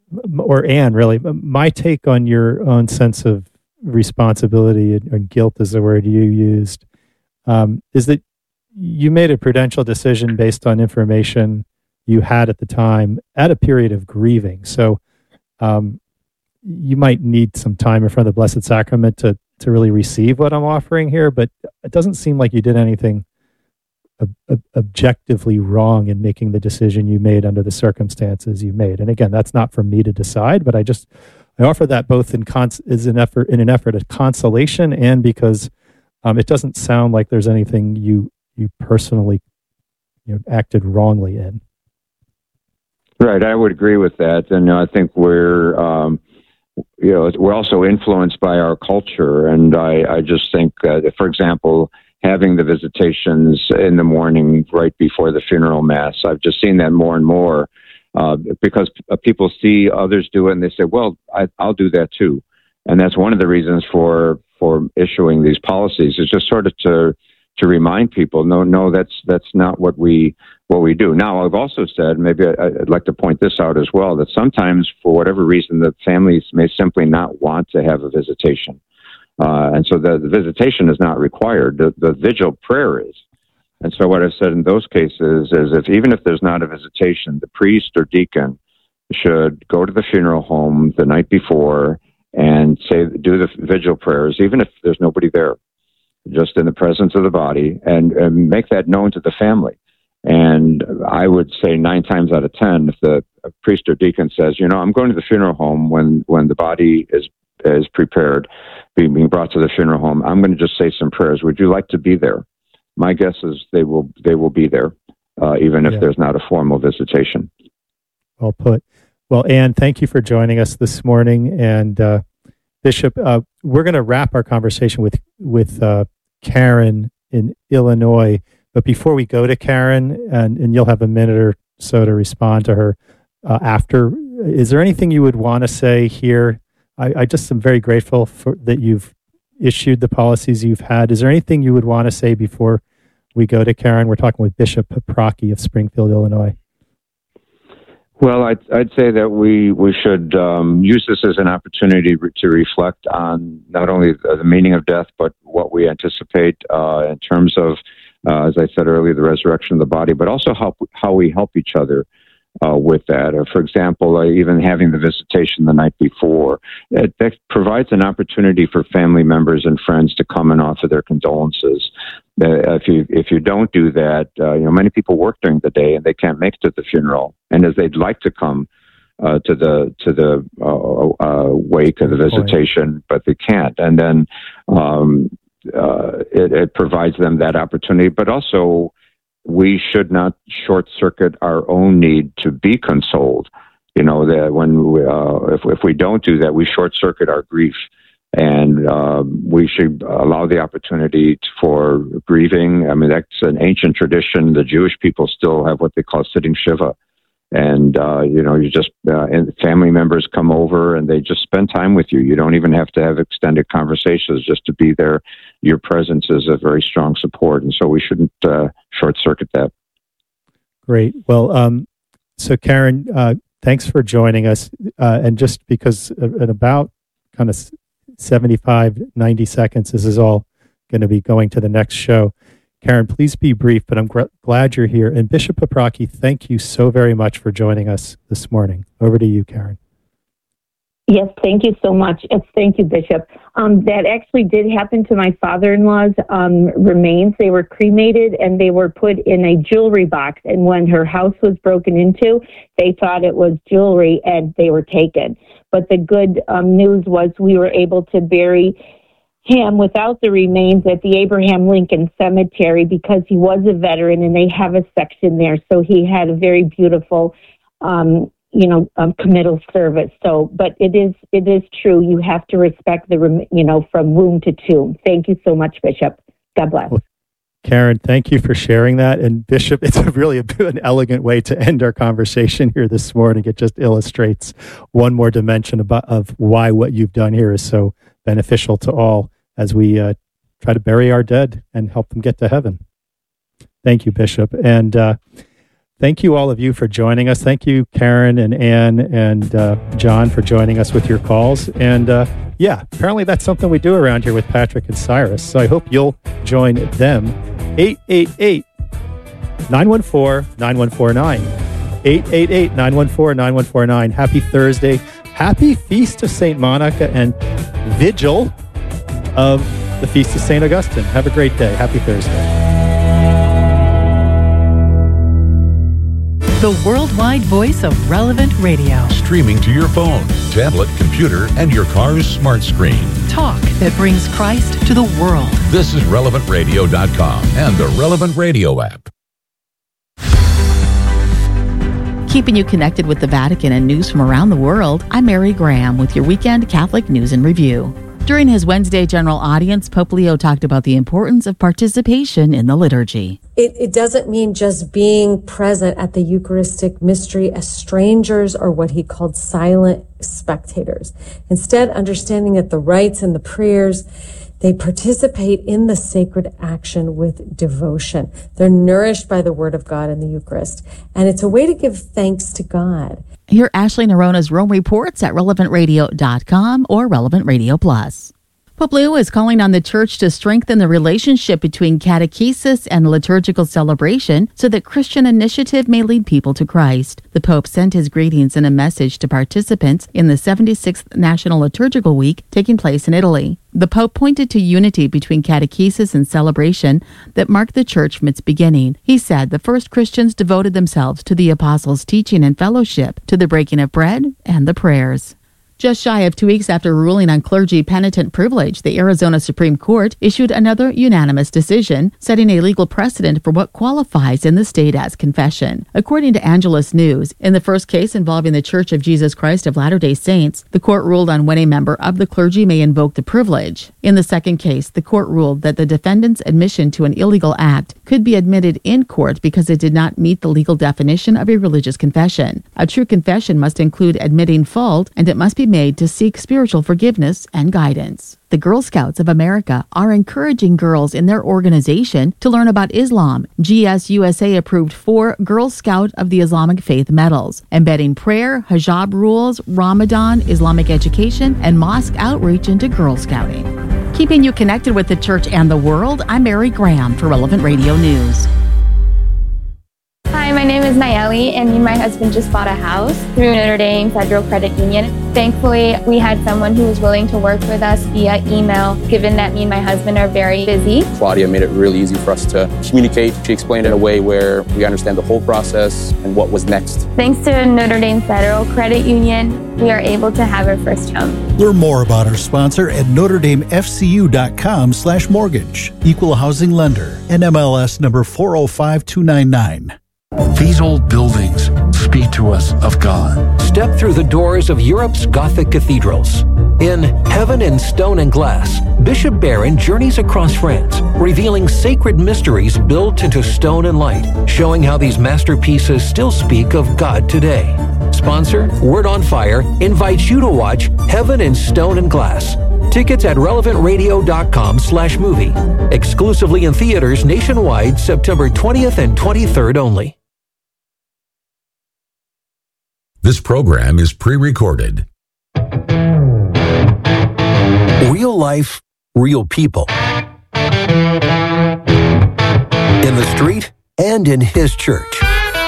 or Anne, really, my take on your own sense of responsibility and, and guilt is the word you used, um, is that you made a prudential decision based on information you had at the time at a period of grieving. So um, you might need some time in front of the Blessed Sacrament to, to really receive what I'm offering here, but it doesn't seem like you did anything ob- ob- objectively wrong in making the decision you made under the circumstances you made. And again, that's not for me to decide, but I just, I offer that both in cons- as an effort, in an effort of consolation and because um, it doesn't sound like there's anything you, you personally you know, acted wrongly in. Right, I would agree with that, and I think we're, um, you know, we're also influenced by our culture, and I, I just think, uh, that, for example, having the visitations in the morning right before the funeral mass, I've just seen that more and more, uh, because people see others do it, and they say, "Well, I, I'll do that too," and that's one of the reasons for for issuing these policies. Is just sort of to to remind people, no, no, that's that's not what we. what we do. Now, I've also said, maybe I'd like to point this out as well, that sometimes, for whatever reason, the families may simply not want to have a visitation. Uh, and so the, the visitation is not required. The, the vigil prayer is. And so what I've said in those cases is if even if there's not a visitation, the priest or deacon should go to the funeral home the night before and say, do the vigil prayers, even if there's nobody there, just in the presence of the body, and, and make that known to the family. And I would say nine times out of ten, if the priest or deacon says, you know, I'm going to the funeral home when, when the body is is prepared, being, being brought to the funeral home, I'm going to just say some prayers. Would you like to be there? My guess is they will they will be there, uh, even if yeah. there's not a formal visitation. Well put. Well, Anne, thank you for joining us this morning. And uh, Bishop, uh, we're going to wrap our conversation with, with uh, Karen in Illinois. But before we go to Karen, and, and you'll have a minute or so to respond to her uh, after, is there anything you would want to say here? I, I just am very grateful for that you've issued the policies you've had. Is there anything you would want to say before we go to Karen? We're talking with Bishop Paprocki of Springfield, Illinois. Well, I'd, I'd say that we, we should um, use this as an opportunity re- to reflect on not only the, the meaning of death, but what we anticipate uh, in terms of Uh, as I said earlier, the resurrection of the body, but also how, how we help each other uh, with that. Uh, for example, uh, even having the visitation the night before, it, that provides an opportunity for family members and friends to come and offer their condolences. Uh, if you if you don't do that, uh, you know, many people work during the day and they can't make it to the funeral, and as they'd like to come uh, to the to the uh, uh, wake of the visitation, but they can't, and then. Um, Uh, it, it provides them that opportunity, but also we should not short circuit our own need to be consoled. You know, that when we, uh, if if we don't do that, we short circuit our grief, and uh, we should allow the opportunity for grieving. I mean, that's an ancient tradition. The Jewish people still have what they call sitting shiva. And, uh, you know, you just, uh, and family members come over and they just spend time with you. You don't even have to have extended conversations just to be there. Your presence is a very strong support. And so we shouldn't uh, short circuit that. Great. Well, um, so Karen, uh, thanks for joining us. Uh, and just because in about kind of seventy-five, ninety seconds, this is all going to be going to the next show. Karen, please be brief, but I'm gr- glad you're here. And Bishop Paprocki, thank you so very much for joining us this morning. Over to you, Karen. Yes, thank you so much. Yes, thank you, Bishop. Um, that actually did happen to my father-in-law's um, remains. They were cremated and they were put in a jewelry box. And when her house was broken into, they thought it was jewelry and they were taken. But the good um, news was we were able to bury him without the remains at the Abraham Lincoln Cemetery because he was a veteran and they have a section there. So he had a very beautiful, um, you know, um, committal service. So, but it is, it is true. You have to respect the, you know, from womb to tomb. Thank you so much, Bishop. God bless. Well, Karen, thank you for sharing that. And Bishop, it's a really a, an elegant way to end our conversation here this morning. It just illustrates one more dimension about, of why what you've done here is so beneficial to all as we uh, try to bury our dead and help them get to heaven. Thank you, Bishop. And uh, thank you all of you for joining us. Thank you, Karen and Ann and uh, John, for joining us with your calls. And uh, yeah, apparently that's something we do around here with Patrick and Cyrus. So I hope you'll join them. eight eight eight, nine one four, nine one four nine. eight eight eight, nine one four, nine one four nine. Happy Thursday. Happy Feast of Saint Monica and Vigil of the Feast of Saint Augustine. Have a great day. Happy Thursday. The worldwide voice of Relevant Radio. Streaming to your phone, tablet, computer, and your car's smart screen. Talk that brings Christ to the world. This is relevant radio dot com and the Relevant Radio app. Keeping you connected with the Vatican and news from around the world, I'm Mary Graham with your weekend Catholic News and Review. During his Wednesday general audience, Pope Leo talked about the importance of participation in the liturgy. It, it doesn't mean just being present at the Eucharistic mystery as strangers or what he called silent spectators. Instead, understanding that the rites and the prayers, they participate in the sacred action with devotion. They're nourished by the Word of God in the Eucharist. And it's a way to give thanks to God. Hear Ashley Nerona's Rome Reports at relevant radio dot com or Relevant Radio Plus. Pope Leo is calling on the Church to strengthen the relationship between catechesis and liturgical celebration so that Christian initiative may lead people to Christ. The Pope sent his greetings in a message to participants in the seventy-sixth National Liturgical Week taking place in Italy. The Pope pointed to unity between catechesis and celebration that marked the Church from its beginning. He said the first Christians devoted themselves to the Apostles' teaching and fellowship, to the breaking of bread and the prayers. Just shy of two weeks after ruling on clergy penitent privilege, the Arizona Supreme Court issued another unanimous decision, setting a legal precedent for what qualifies in the state as confession. According to Angelus News, in the first case involving the Church of Jesus Christ of Latter-day Saints, the court ruled on when a member of the clergy may invoke the privilege. In the second case, the court ruled that the defendant's admission to an illegal act could be admitted in court because it did not meet the legal definition of a religious confession. A true confession must include admitting fault, and it must be made to seek spiritual forgiveness and guidance. The Girl Scouts of America are encouraging girls in their organization to learn about Islam. G S U S A approved four Girl Scout of the Islamic Faith medals, embedding prayer, hijab rules, Ramadan, Islamic education, and mosque outreach into Girl Scouting. Keeping you connected with the Church and the world, I'm Mary Graham for Relevant Radio News. Hi, my name is Nayeli, and me and my husband just bought a house through Notre Dame Federal Credit Union. Thankfully, we had someone who was willing to work with us via email, given that me and my husband are very busy. Claudia made it really easy for us to communicate. She explained it in a way where we understand the whole process and what was next. Thanks to Notre Dame Federal Credit Union, we are able to have our first home. Learn more about our sponsor at notre dame f c u dot com slash mortgage. Equal housing lender. N M L S number four oh five two nine nine. These old buildings speak to us of God. Step through the doors of Europe's Gothic cathedrals. In Heaven in Stone and Glass, Bishop Barron journeys across France, revealing sacred mysteries built into stone and light, showing how these masterpieces still speak of God today. Sponsor, Word on Fire, invites you to watch Heaven in Stone and Glass. Tickets at relevant radio dot com slash movie. Exclusively in theaters nationwide September twentieth and twenty-third only. This program is pre-recorded. Real life, real people. In the street and in his church.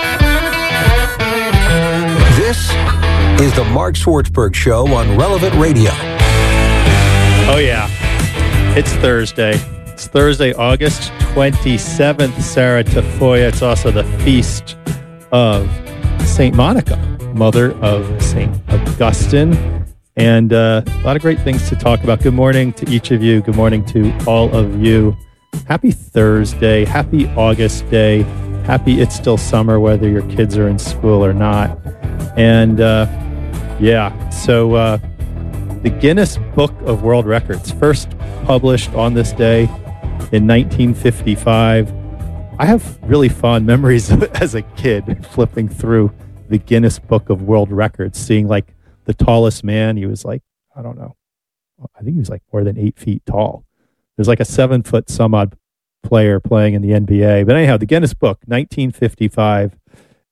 This is the Mark Swartzberg Show on Relevant Radio. Oh, yeah. It's Thursday. It's Thursday, August twenty-seventh, Sarah Tafoya. It's also the feast of Saint Monica, mother of Saint Augustine. And uh, a lot of great things to talk about. Good morning to each of you. Good morning to all of you. Happy Thursday. Happy August Day. Happy it's still summer, whether your kids are in school or not. And uh, yeah, so uh, the Guinness Book of World Records, first published on this day in nineteen fifty-five. I have really fond memories of, as a kid, flipping through the Guinness Book of World Records, seeing like the tallest man. He was like, I don't know, I think he was like more than eight feet tall. There's like a seven foot some odd player playing in the N B A. But anyhow, the Guinness Book, nineteen fifty-five.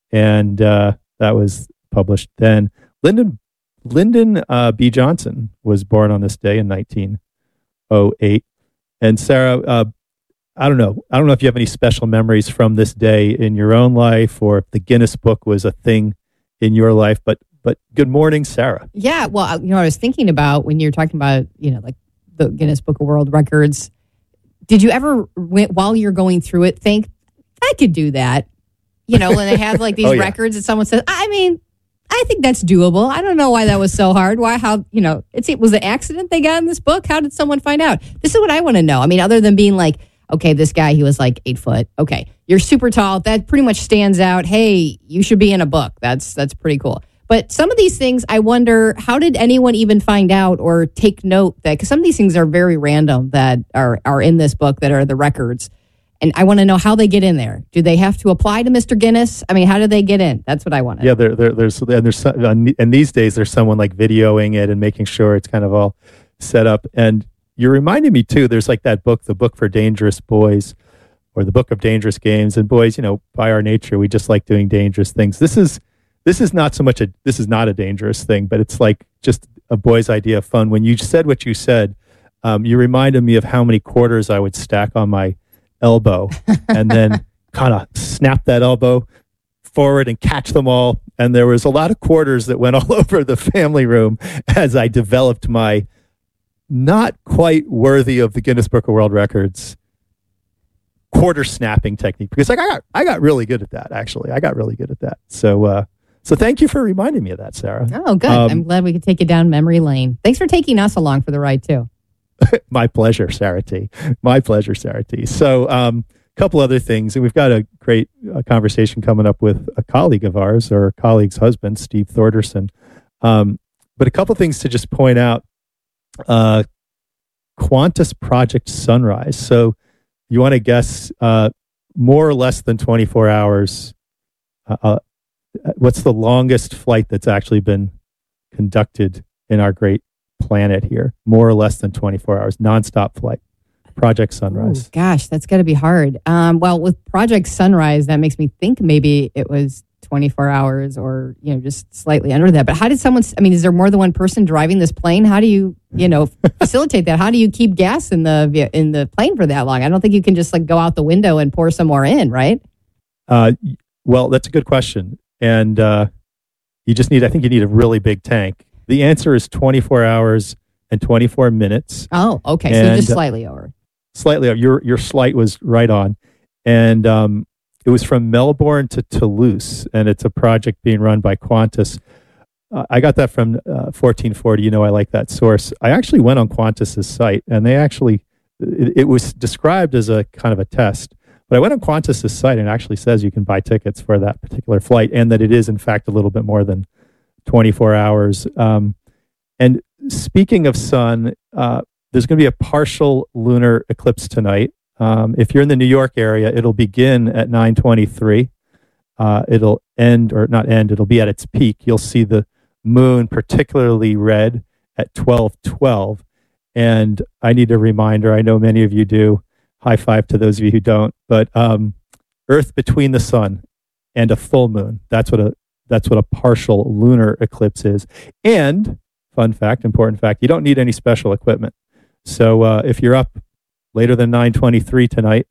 and uh, that was published then. Lyndon Lyndon uh, B. Johnson was born on this day in nineteen oh eight. And Sarah, uh, I don't know. I don't know if you have any special memories from this day in your own life, or if the Guinness Book was a thing in your life. But but good morning, Sarah. Yeah, well, you know, I was thinking about when you're talking about, you know, like the Guinness Book of World Records. Did you ever, while you're going through it, think I could do that? You know, when they have like these Oh, yeah. records, and someone says, I mean. I think that's doable. I don't know why that was so hard. Why, how, you know, it's, it was an accident they got in this book. How did someone find out? This is what I want to know. I mean, other than being like, okay, this guy, he was like eight foot. Okay. You're super tall. That pretty much stands out. Hey, you should be in a book. That's, that's pretty cool. But some of these things, I wonder, how did anyone even find out or take note that, because some of these things are very random that are, are in this book that are the records. And I want to know how they get in there. Do they have to apply to Mister Guinness? I mean, how do they get in? That's what I want to know. Yeah, there, there, there's and there's some- and these days there's someone like videoing it and making sure it's kind of all set up. And you're reminding me too. There's like that book, the Book for Dangerous Boys, or the Book of Dangerous Games. And boys, you know, by our nature, we just like doing dangerous things. This is this is not so much a this is not a dangerous thing, but it's like just a boy's idea of fun. When you said what you said, um, you reminded me of how many quarters I would stack on my elbow and then kind of snap that elbow forward and catch them all. And there was a lot of quarters that went all over the family room as I developed my not quite worthy of the Guinness Book of World Records quarter snapping technique, because like I got I got really good at that. Actually, I got really good at that. So uh, so thank you for reminding me of that, Sarah. Oh, good. Um, I'm glad we could take you down memory lane. Thanks for taking us along for the ride too. My pleasure, Sarah T. My pleasure, Sarah T. So, um, a couple other things. And we've got a great uh, conversation coming up with a colleague of ours, or a colleague's husband, Steve Thorderson. Um, but a couple things to just point out. Uh, Qantas Project Sunrise. So, you want to guess uh, more or less than twenty-four hours. Uh, uh, what's the longest flight that's actually been conducted in our great planet here? More or less than twenty-four hours, nonstop flight. Project Sunrise. Ooh, gosh, that's got to be hard. Um, well, with Project Sunrise, that makes me think maybe it was twenty-four hours, or you know, just slightly under that. But how did someone? I mean, is there more than one person driving this plane? How do you, you know, facilitate that? How do you keep gas in the in the plane for that long? I don't think you can just like go out the window and pour some more in, right? Uh, well, that's a good question, and uh, you just need. I think you need a really big tank. The answer is twenty-four hours and twenty-four minutes. Oh, okay. And, So just slightly over. Slightly over. Your, your slight was right on. And um, it was from Melbourne to Toulouse, and it's a project being run by Qantas. Uh, I got that from uh, fourteen forty. You know, I like that source. I actually went on Qantas's site, and they actually, it, it was described as a kind of a test. But I went on Qantas's site, and it actually says you can buy tickets for that particular flight, and that it is, in fact, a little bit more than twenty-four hours. Um, and speaking of sun, uh, there's going to be a partial lunar eclipse tonight. Um, if you're in the New York area, it'll begin at nine twenty-three. Uh, it'll end, or not end, it'll be at its peak. You'll see the moon particularly red at twelve twelve. And I need a reminder, I know many of you do. High five to those of you who don't. But um, Earth between the sun and a full moon. That's what a That's what a partial lunar eclipse is. And, fun fact, important fact, you don't need any special equipment. So uh, if you're up later than nine twenty-three tonight,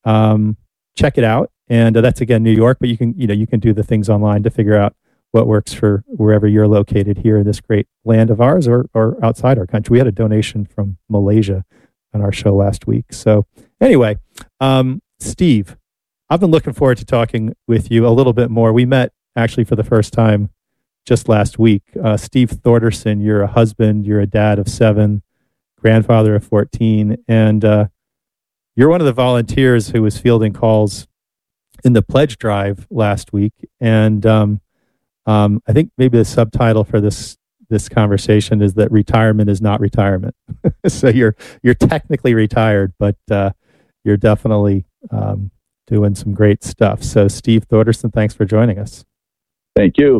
um, check it out. And uh, that's, again, New York, but you can, you know, you can do the things online to figure out what works for wherever you're located here in this great land of ours, or, or outside our country. We had a donation from Malaysia on our show last week. So anyway, um, Steve, I've been looking forward to talking with you a little bit more. We met actually for the first time just last week. Uh, Steve Thorderson, you're a husband, you're a dad of seven, grandfather of fourteen, and uh, you're one of the volunteers who was fielding calls in the pledge drive last week. And um, um, I think maybe the subtitle for this this conversation is that retirement is not retirement. So you're you're technically retired, but uh, you're definitely um, doing some great stuff. So Steve Thorderson, thanks for joining us. Thank you.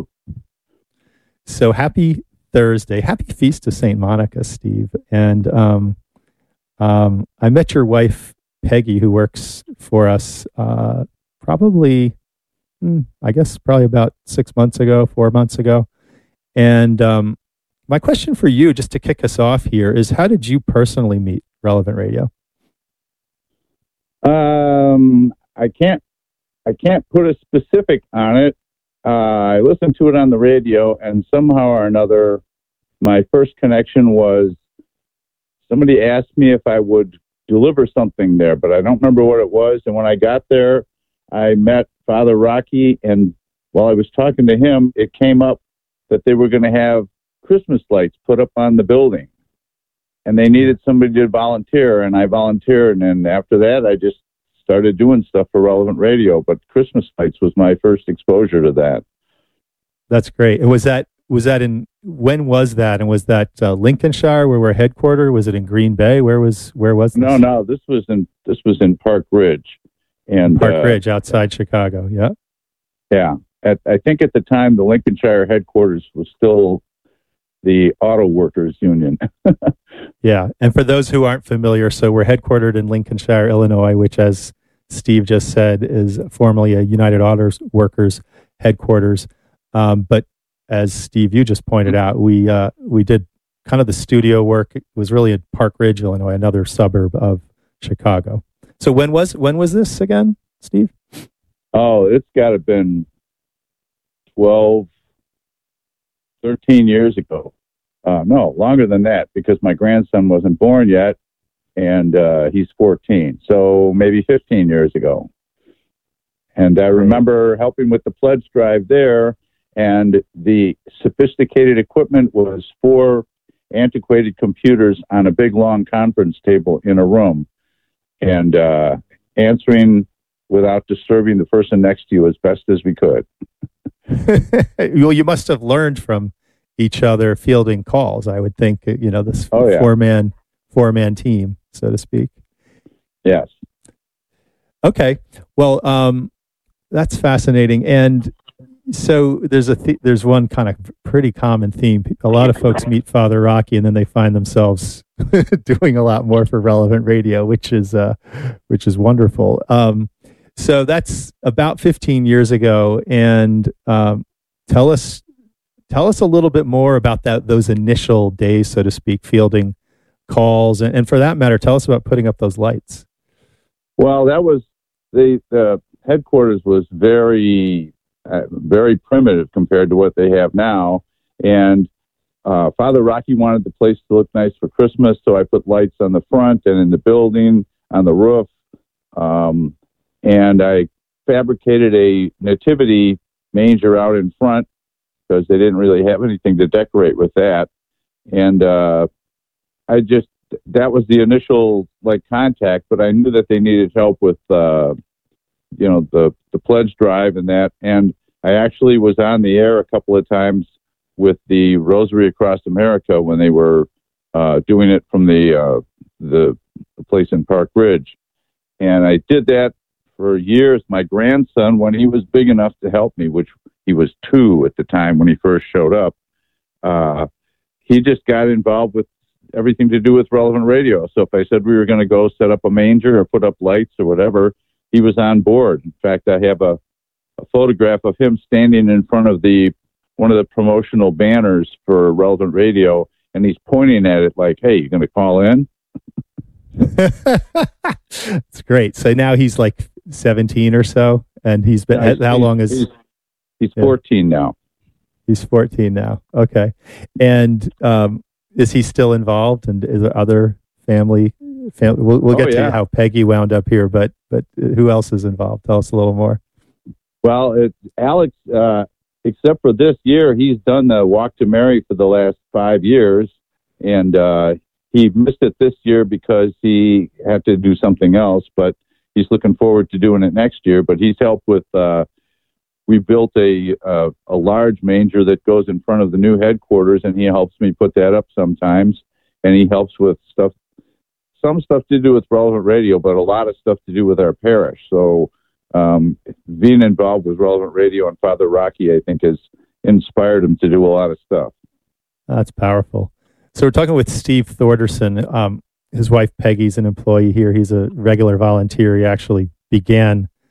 So happy Thursday. Happy Feast of Saint Monica, Steve. And um, um, I met your wife, Peggy, who works for us uh, probably hmm, I guess probably about six months ago, four months ago. And um, my question for you, just to kick us off here, is how did you personally meet Relevant Radio? Um, I can't, I can't put a specific on it. Uh, I listened to it on the radio, and somehow or another, my first connection was somebody asked me if I would deliver something there, but I don't remember what it was. And when I got there, I met Father Rocky, and while I was talking to him, it came up that they were going to have Christmas lights put up on the building, and they needed somebody to volunteer, and I volunteered. And after that, I just started doing stuff for Relevant Radio. But Christmas lights was my first exposure to that. That's great. And was that was that in when was that? And was that uh, Lincolnshire, where we're headquartered? Was it in Green Bay? Where was where was this? No, no. This was in this was in Park Ridge, and Park uh, Ridge outside Chicago. Yeah, yeah. At, I think at the time the Lincolnshire headquarters was still the Auto Workers Union. Yeah, and for those who aren't familiar, so we're headquartered in Lincolnshire, Illinois, which, as Steve just said, is formerly a United Auto Workers headquarters. Um, but as Steve, you just pointed out, we uh, we did kind of the studio work. It was really at Park Ridge, Illinois, another suburb of Chicago. So when was when was this again, Steve? Oh, it's got to have been twelve, thirteen years ago. Uh, no, longer than that, because my grandson wasn't born yet, and uh, he's fourteen. So maybe fifteen years ago. And I remember helping with the pledge drive there, and the sophisticated equipment was four antiquated computers on a big, long conference table in a room, and uh, answering without disturbing the person next to you as best as we could. Well, you must have learned from each other fielding calls, I would think, you know, this oh, yeah. four-man four-man team, so to speak. Yes. Okay. Well, um, that's fascinating. And so there's a th- there's one kind of pretty common theme. A lot of folks meet Father Rocky, and then they find themselves doing a lot more for Relevant Radio, which is uh, which is wonderful. Um, so that's about fifteen years ago. And um, tell us tell us a little bit more about that those initial days, so to speak, fielding calls, and, and for that matter, tell us about putting up those lights. Well, that was the the headquarters was very uh, very primitive compared to what they have now, and uh, Father Rocky wanted the place to look nice for Christmas, so I put lights on the front and in the building, on the roof, um, and I fabricated a nativity manger out in front because they didn't really have anything to decorate with that, and uh, I just that was the initial like contact, but I knew that they needed help with uh, you know the the pledge drive and that, and I actually was on the air a couple of times with the Rosary Across America when they were uh, doing it from the, uh, the the place in Park Ridge, and I did that for years. My grandson, when he was big enough to help me, which he was two at the time when he first showed up, uh, he just got involved with everything to do with Relevant Radio. So if I said we were going to go set up a manger or put up lights or whatever, he was on board. In fact, I have a, a photograph of him standing in front of the one of the promotional banners for Relevant Radio, and he's pointing at it like, "Hey, you going to call in?" That's great. So now he's like seventeen or so, and he's been. No, he's, how long is? He's, he's fourteen yeah. now. He's fourteen now. Okay, and um, is he still involved? And is there other family? Family. We'll, we'll get oh, to yeah. how Peggy wound up here, but but who else is involved? Tell us a little more. Well, it, Alex, uh, except for this year, he's done the Walk to Mary for the last five years, and uh, he missed it this year because he had to do something else. But he's looking forward to doing it next year. But he's helped with. Uh, we built a uh, a large manger that goes in front of the new headquarters, and he helps me put that up sometimes. And he helps with stuff. Some stuff to do with Relevant Radio, but a lot of stuff to do with our parish. So um, being involved with Relevant Radio and Father Rocky, I think, has inspired him to do a lot of stuff. That's powerful. So we're talking with Steve Thorderson. Um, his wife Peggy's an employee here. He's a regular volunteer. He actually began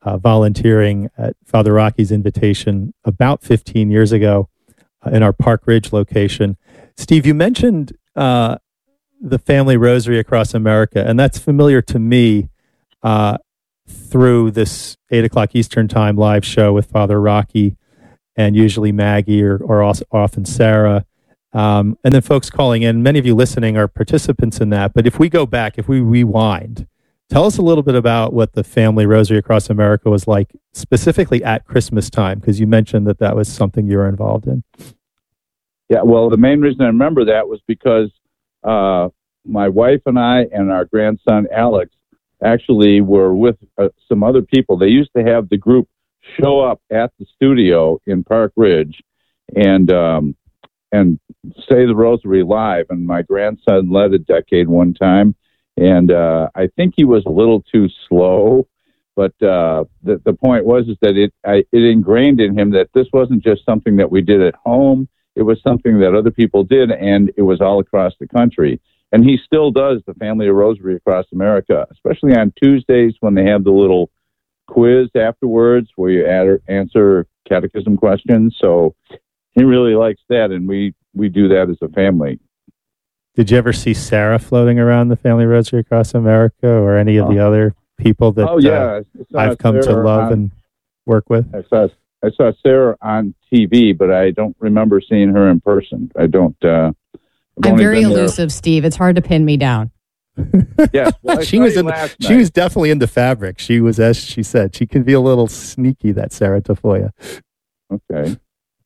uh, volunteering at Father Rocky's invitation about fifteen years ago uh, in our Park Ridge location. Steve, you mentioned uh, the Family Rosary Across America, and that's familiar to me uh, through this eight o'clock Eastern Time live show with Father Rocky and usually Maggie or, or also often Sarah. Um, and then folks calling in, many of you listening are participants in that. But if we go back, if we rewind, tell us a little bit about what the Family Rosary Across America was like, specifically at Christmas time, because you mentioned that that was something you were involved in. Yeah, well, the main reason I remember that was because uh, my wife and I and our grandson, Alex, actually were with uh, some other people. They used to have the group show up at the studio in Park Ridge and um, and say the Rosary live. And my grandson led a decade one time, and uh, I think he was a little too slow. But uh, the the point was is that it I, it ingrained in him that this wasn't just something that we did at home. It was something that other people did, and it was all across the country. And he still does the Family Rosary Across America, especially on Tuesdays when they have the little quiz afterwards where you add, answer catechism questions. So he really likes that, and we, we do that as a family. Did you ever see Sarah floating around the Family Rosary Across America or any of oh. the other people that oh, yeah. uh, I've come Sarah to love on, and work with? I saw, I saw Sarah on T V, but I don't remember seeing her in person. I don't... Uh, I'm very elusive, Steve. It's hard to pin me down. Yes, well, she was in the, she was definitely in the fabric. She was, as she said, she can be a little sneaky, that Sarah Tafoya. Okay.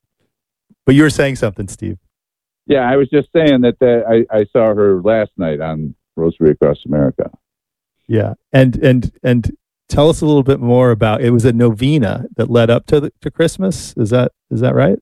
But you were saying something, Steve. Yeah, I was just saying that uh, I, I saw her last night on Rosary Across America. Yeah, and and and tell us a little bit more about. It was a novena that led up to the, to Christmas. Is that is that right?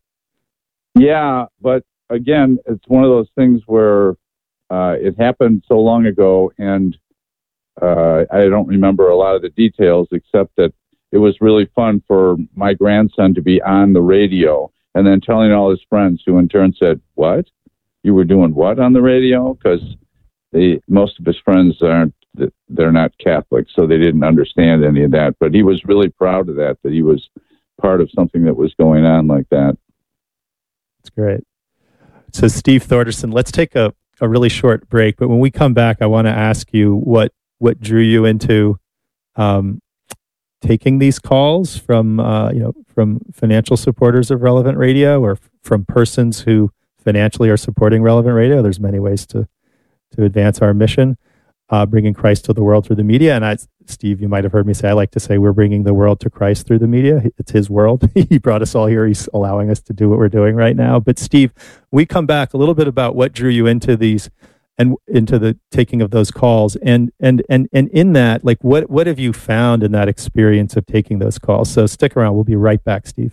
Yeah, but again, it's one of those things where uh, it happened so long ago, and uh, I don't remember a lot of the details, except that it was really fun for my grandson to be on the radio and then telling all his friends, who in turn said, "What? You were doing what on the radio?" Because they, most of his friends aren't, they're not Catholic, so they didn't understand any of that. But he was really proud of that, that he was part of something that was going on like that. That's great. So, Steve Thorderson, let's take a, a really short break. But when we come back, I want to ask you what what drew you into um, taking these calls from uh, you know from financial supporters of Relevant Radio, or f- from persons who financially are supporting Relevant Radio. There's many ways to to advance our mission, uh, bringing Christ to the world through the media. And I, Steve, you might have heard me say, I like to say we're bringing the world to Christ through the media. It's his world. He brought us all here. He's allowing us to do what we're doing right now. But Steve, we come back a little bit about what drew you into these and into the taking of those calls. And and and and in that, like what what have you found in that experience of taking those calls? So stick around. We'll be right back, Steve.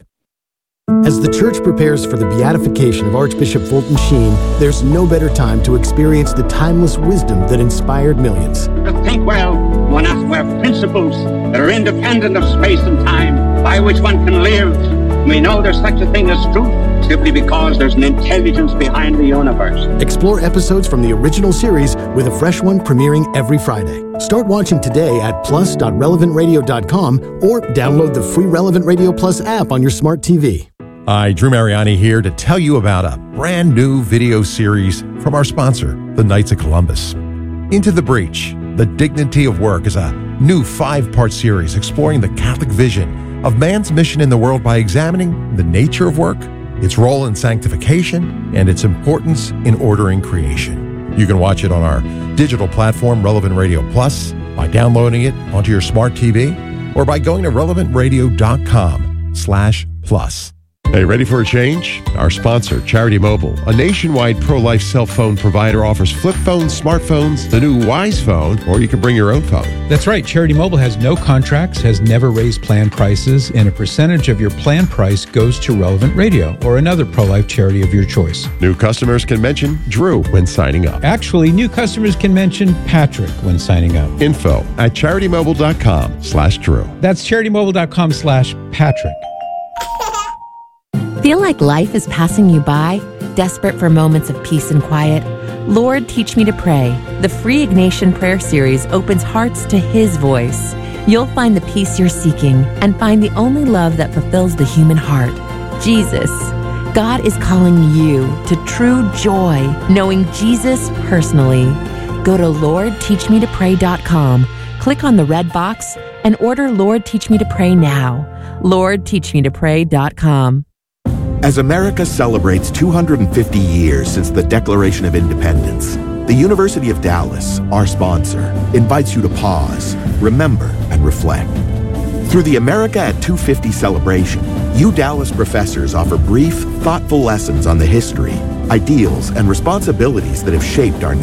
As the church prepares for the beatification of Archbishop Fulton Sheen, there's no better time to experience the timeless wisdom that inspired millions. To think well, one has to have principles that are independent of space and time, by which one can live. We know there's such a thing as truth, simply because there's an intelligence behind the universe. Explore episodes from the original series with a fresh one premiering every Friday. Start watching today at plus dot relevant radio dot com or download the free Relevant Radio Plus app on your smart T V. Hi, Drew Mariani here to tell you about a brand new video series from our sponsor, the Knights of Columbus. Into the Breach, The Dignity of Work is a new five-part series exploring the Catholic vision of man's mission in the world by examining the nature of work, its role in sanctification, and its importance in ordering creation. You can watch it on our digital platform, Relevant Radio Plus, by downloading it onto your smart T V, or by going to relevant radio dot com slash plus. Hey, ready for a change? Our sponsor, Charity Mobile, a nationwide pro-life cell phone provider, offers flip phones, smartphones, the new Wise phone, or you can bring your own phone. That's right. Charity Mobile has no contracts, has never raised plan prices, and a percentage of your plan price goes to Relevant Radio or another pro-life charity of your choice. New customers can mention Drew when signing up. Actually, new customers can mention Patrick when signing up. Info at charitymobile.com slash Drew. That's charitymobile.com slash Patrick. Feel like life is passing you by? Desperate for moments of peace and quiet? Lord, Teach Me to Pray. The free Ignatian Prayer Series opens hearts to His voice. You'll find the peace you're seeking and find the only love that fulfills the human heart, Jesus. God is calling you to true joy, knowing Jesus personally. Go to lord teach me to pray dot com, click on the red box, and order Lord Teach Me to Pray now. lord teach me to pray dot com. As America celebrates two hundred fifty years since the Declaration of Independence, the University of Dallas, our sponsor, invites you to pause, remember, and reflect. Through the America at two fifty celebration, U Dallas professors offer brief, thoughtful lessons on the history, ideals, and responsibilities that have shaped our nation.